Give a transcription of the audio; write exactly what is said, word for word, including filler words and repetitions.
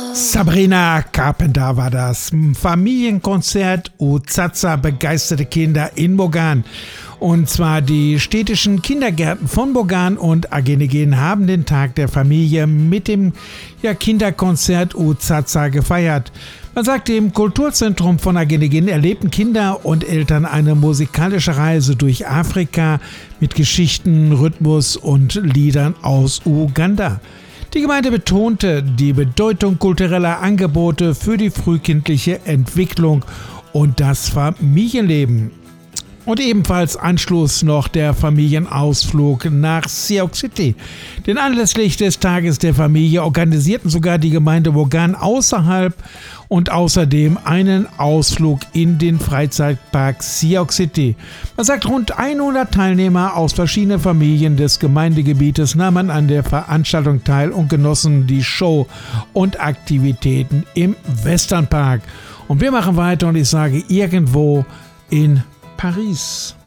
Sabrina Carpenter war das. Familienkonzert Uzaza begeisterte Kinder in Bogan. Und zwar die städtischen Kindergärten von Bogan und Agenegin haben den Tag der Familie mit dem ja, Kinderkonzert Uzaza gefeiert. Man sagt, im Kulturzentrum von Agenegin erlebten Kinder und Eltern eine musikalische Reise durch Afrika mit Geschichten, Rhythmus und Liedern aus Uganda. Die Gemeinde betonte die Bedeutung kultureller Angebote für die frühkindliche Entwicklung und das Familienleben. Und ebenfalls Anschluss noch der Familienausflug nach Sioux City. Denn anlässlich des Tages der Familie organisierten sogar die Gemeinde Bogan außerhalb und außerdem einen Ausflug in den Freizeitpark Sioux City. Man sagt, rund hundert Teilnehmer aus verschiedenen Familien des Gemeindegebietes nahmen an der Veranstaltung teil und genossen die Show und Aktivitäten im Westernpark. Und wir machen weiter und ich sage irgendwo in Paris.